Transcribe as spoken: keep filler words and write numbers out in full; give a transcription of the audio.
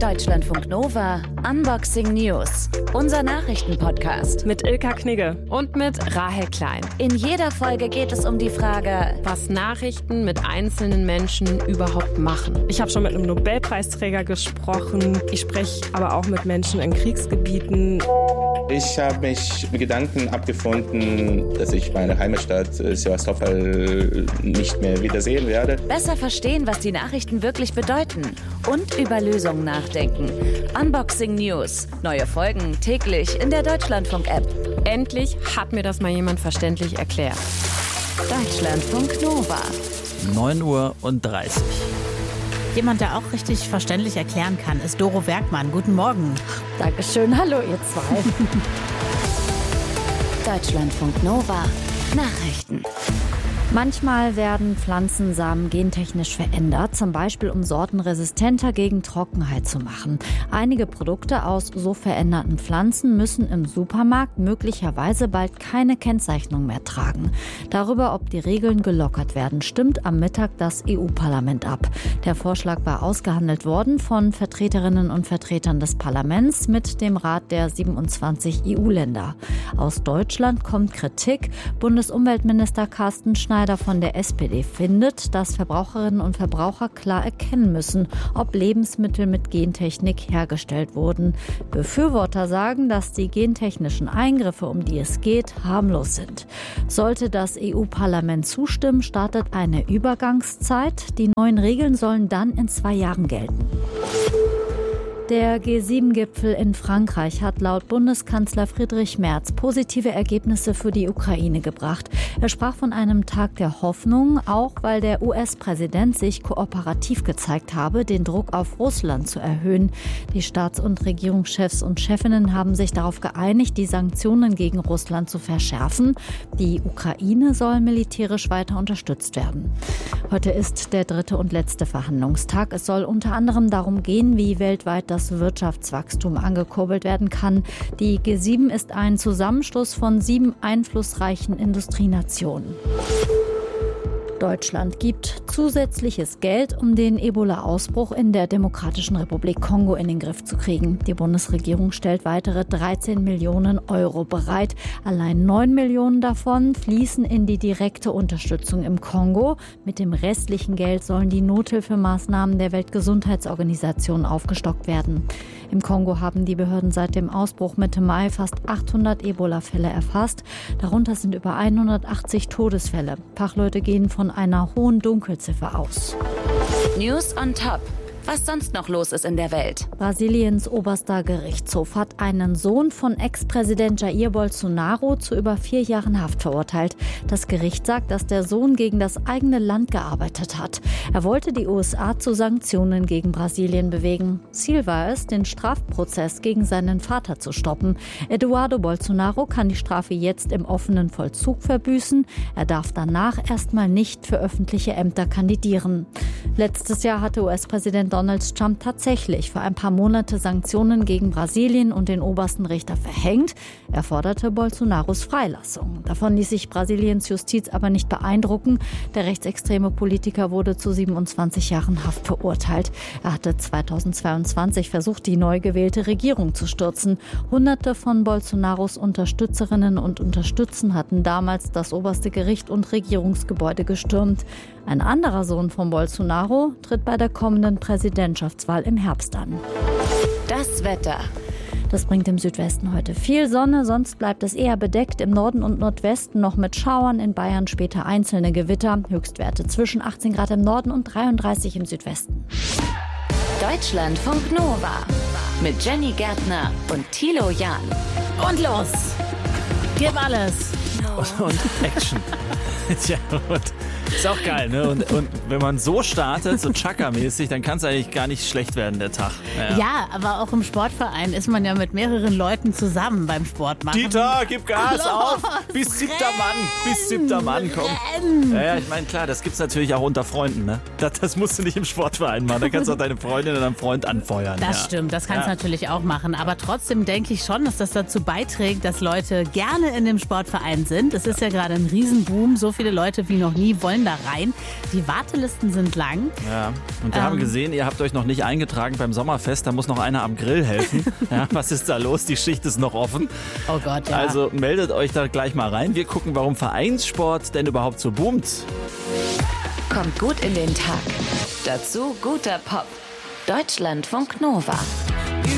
Deutschlandfunk Nova Unboxing News. Unser Nachrichtenpodcast mit Ilka Knigge und mit Rahel Klein. In jeder Folge geht es um die Frage, was Nachrichten mit einzelnen Menschen überhaupt machen. Ich habe schon mit einem Nobelpreisträger gesprochen. Ich spreche aber auch mit Menschen in Kriegsgebieten. Ich habe mich mit Gedanken abgefunden, dass ich meine Heimatstadt Sevastopol nicht mehr wiedersehen werde. Besser verstehen, was die Nachrichten wirklich bedeuten und über Lösungen nachdenken. Unboxing News. Neue Folgen täglich in der Deutschlandfunk-App. Endlich hat mir das mal jemand verständlich erklärt. Deutschlandfunk Nova. neun Uhr dreißig. Jemand, der auch richtig verständlich erklären kann, ist Doro Werkmann. Guten Morgen. Dankeschön. Hallo, ihr zwei. Deutschlandfunk Nova. Nachrichten. Manchmal werden Pflanzensamen gentechnisch verändert, zum Beispiel um Sorten resistenter gegen Trockenheit zu machen. Einige Produkte aus so veränderten Pflanzen müssen im Supermarkt möglicherweise bald keine Kennzeichnung mehr tragen. Darüber, ob die Regeln gelockert werden, stimmt am Mittag das E U-Parlament ab. Der Vorschlag war ausgehandelt worden von Vertreterinnen und Vertretern des Parlaments mit dem Rat der siebenundzwanzig E U-Länder. Aus Deutschland kommt Kritik. Bundesumweltminister Carsten Schneider von der S P D findet, dass Verbraucherinnen und Verbraucher klar erkennen müssen, ob Lebensmittel mit Gentechnik hergestellt wurden. Befürworter sagen, dass die gentechnischen Eingriffe, um die es geht, harmlos sind. Sollte das E U-Parlament zustimmen, startet eine Übergangszeit. Die neuen Regeln sollen dann in zwei Jahren gelten. Der G sieben Gipfel in Frankreich hat laut Bundeskanzler Friedrich Merz positive Ergebnisse für die Ukraine gebracht. Er sprach von einem Tag der Hoffnung, auch weil der U S-Präsident sich kooperativ gezeigt habe, den Druck auf Russland zu erhöhen. Die Staats- und Regierungschefs und Chefinnen haben sich darauf geeinigt, die Sanktionen gegen Russland zu verschärfen. Die Ukraine soll militärisch weiter unterstützt werden. Heute ist der dritte und letzte Verhandlungstag. Es soll unter anderem darum gehen, wie weltweit das Das Wirtschaftswachstum angekurbelt werden kann. Die G sieben ist ein Zusammenschluss von sieben einflussreichen Industrienationen. Deutschland gibt zusätzliches Geld, um den Ebola-Ausbruch in der Demokratischen Republik Kongo in den Griff zu kriegen. Die Bundesregierung stellt weitere dreizehn Millionen Euro bereit. Allein neun Millionen davon fließen in die direkte Unterstützung im Kongo. Mit dem restlichen Geld sollen die Nothilfemaßnahmen der Weltgesundheitsorganisation aufgestockt werden. Im Kongo haben die Behörden seit dem Ausbruch Mitte Mai fast achthundert Ebola-Fälle erfasst. Darunter sind über hundertachtzig Todesfälle. Fachleute gehen von einer hohen Dunkelziffer aus. News on top. Was sonst noch los ist in der Welt. Brasiliens oberster Gerichtshof hat einen Sohn von Ex-Präsident Jair Bolsonaro zu über vier Jahren Haft verurteilt. Das Gericht sagt, dass der Sohn gegen das eigene Land gearbeitet hat. Er wollte die U S A zu Sanktionen gegen Brasilien bewegen. Ziel war es, den Strafprozess gegen seinen Vater zu stoppen. Eduardo Bolsonaro kann die Strafe jetzt im offenen Vollzug verbüßen. Er darf danach erstmal nicht für öffentliche Ämter kandidieren. Letztes Jahr hatte U S-Präsident Donald Trump tatsächlich für ein paar Monate Sanktionen gegen Brasilien und den obersten Richter verhängt. Er forderte Bolsonaros Freilassung. Davon ließ sich Brasiliens Justiz aber nicht beeindrucken. Der rechtsextreme Politiker wurde zu siebenundzwanzig Jahren Haft verurteilt. Er hatte zweitausendzweiundzwanzig versucht, die neu gewählte Regierung zu stürzen. Hunderte von Bolsonaros Unterstützerinnen und Unterstützen hatten damals das oberste Gericht und Regierungsgebäude gestürmt. Ein anderer Sohn von Bolsonaro tritt bei der kommenden Präsidentschaftswahl im Herbst an. Das Wetter. Das bringt im Südwesten heute viel Sonne, sonst bleibt es eher bedeckt. Im Norden und Nordwesten noch mit Schauern, in Bayern später einzelne Gewitter. Höchstwerte zwischen achtzehn Grad im Norden und dreiunddreißig im Südwesten. Deutschlandfunk Nova mit Jenny Gärtner und Thilo Jahn. Und los! Gib alles! Und, und Action. Tja, und ist auch geil, ne? Und, und wenn man so startet, so Chaka-mäßig, dann kann es eigentlich gar nicht schlecht werden, der Tag. Ja. ja, aber auch im Sportverein ist man ja mit mehreren Leuten zusammen beim Sport machen. Dieter, gib Gas auf! Bis siebter Mann, bis siebter Mann, komm. Ja, ja, ich meine, klar, das gibt's natürlich auch unter Freunden, ne? Das, das musst du nicht im Sportverein machen. Da kannst du auch deine Freundin oder deinen Freund anfeuern. Das ja. stimmt, das kannst du ja. natürlich auch machen. Aber trotzdem denke ich schon, dass das dazu beiträgt, dass Leute gerne in dem Sportverein sind. Es ist ja gerade ein Riesenboom. So viele Leute wie noch nie wollen wollen da rein. Die Wartelisten sind lang. Ja, und wir Ähm. haben gesehen, ihr habt euch noch nicht eingetragen beim Sommerfest. Da muss noch einer am Grill helfen. Ja, was ist da los? Die Schicht ist noch offen. Oh Gott, ja. Also meldet euch da gleich mal rein. Wir gucken, warum Vereinssport denn überhaupt so boomt. Kommt gut in den Tag. Dazu guter Pop. Deutschlandfunk Nova.